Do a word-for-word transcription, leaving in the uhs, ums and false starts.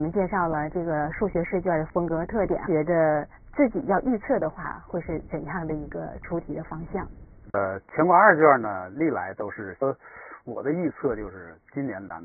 我们介绍了这个数学试卷的风格特点，觉得自己要预测的话，会是怎样的一个出题的方向？ 呃，全国二卷呢，历来都是，呃，我的预测就是今年难。